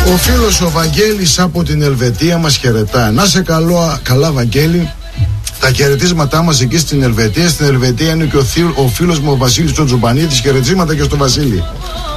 Ο φίλος ο Βαγγέλης από την Ελβετία μας χαιρετά. Να σε καλά Βαγγέλη. Τα χαιρετίσματά μας εκεί στην Ελβετία. Στην Ελβετία είναι και ο φίλος μου ο Βασίλης ο Τζουμπανίτης. Χαιρετίσματα και στο Βασίλη.